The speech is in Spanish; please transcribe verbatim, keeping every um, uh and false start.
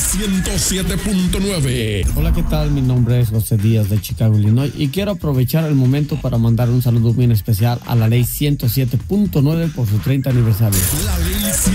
ciento siete punto nueve. Hola, ¿qué tal? Mi nombre es José Díaz de Chicago, Illinois, y quiero aprovechar el momento para mandar un saludo bien especial a la ley ciento siete punto nueve por su treinta aniversario. La ley